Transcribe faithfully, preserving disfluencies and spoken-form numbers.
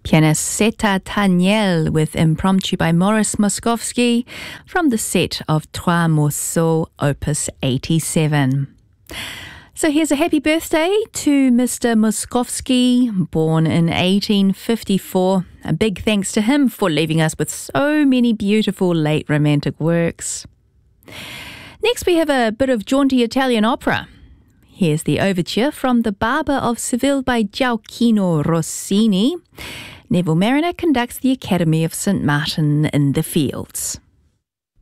Pianicetta Taniel with Impromptu by Maurice Moskowski from the set of Trois Morceaux, Opus eighty-seven. So here's a happy birthday to Mister Moskowski, born in eighteen fifty-four. A big thanks to him for leaving us with so many beautiful late romantic works. Next we have a bit of jaunty Italian opera. Here's the overture from The Barber of Seville by Gioacchino Rossini. Neville Marriner conducts the Academy of Saint Martin in the Fields.